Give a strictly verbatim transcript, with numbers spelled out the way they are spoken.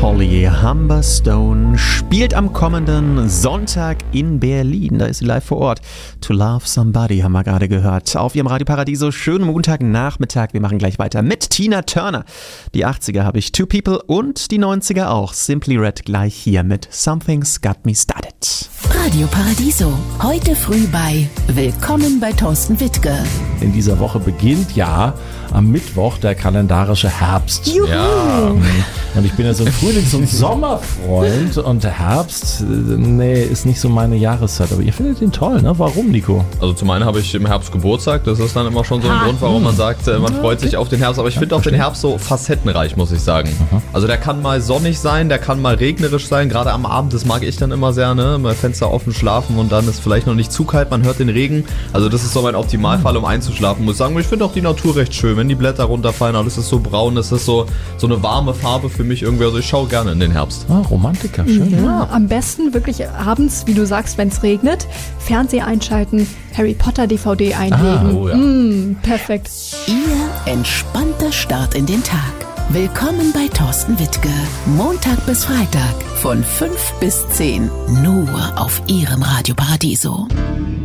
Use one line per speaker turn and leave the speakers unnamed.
Holly Humberstone spielt am kommenden Sonntag in Berlin. Da ist sie live vor Ort. To Love Somebody haben wir gerade gehört. Auf ihrem Radio Paradiso. Schönen Montagnachmittag. Wir machen gleich weiter mit Tina Turner. Die achtziger habe ich Two People und die neunziger auch. Simply Red gleich hier mit Something's Got Me Started.
Radio Paradiso. Heute früh bei Willkommen bei Thorsten Wittke.
In dieser Woche beginnt ja am Mittwoch der kalendarische Herbst.
Juhu.
Ja. Und ich bin ja so ein Frühlings- und Sommerfreund und der Herbst, nee, ist nicht so meine Jahreszeit. Aber ihr findet ihn toll, ne? Warum, Nico?
Also zum einen habe ich im Herbst Geburtstag, das ist dann immer schon so ein Grund, warum man sagt, man freut sich auf den Herbst. Aber ich finde auch den Herbst so facettenreich, muss ich sagen. Aha. Also der kann mal sonnig sein, der kann mal regnerisch sein, gerade am Abend, das mag ich dann immer sehr, ne? Mal Fenster offen schlafen und dann ist vielleicht noch nicht zu kalt, man hört den Regen. Also das ist so mein Optimalfall, um einzuschlafen, muss ich sagen. Ich finde auch die Natur recht schön, wenn die Blätter runterfallen, alles ist so braun, es ist so, so eine warme Farbe für mich irgendwie. Also ich schaue gerne in den Herbst.
Ah, Romantiker, schön.
Ja,
Ja.
am besten wirklich abends, wie du sagst, wenn es regnet, Fernseher einschalten, Harry Potter D V D einlegen.
Ah, oh ja.
Mm, perfekt.
Ihr entspannter Start in den Tag. Willkommen bei Thorsten Wittke. Montag bis Freitag von fünf bis zehn. Nur auf ihrem Radio Paradiso.